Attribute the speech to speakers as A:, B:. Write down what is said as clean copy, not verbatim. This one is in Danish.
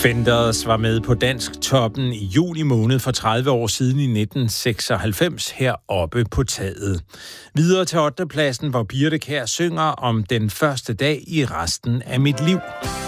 A: Fenders var med på Dansk Toppen i juli måned for 30 år siden i 1996 heroppe på taget. Videre til 8. pladsen, hvor Birte Kjær synger om den første dag i resten af mit liv.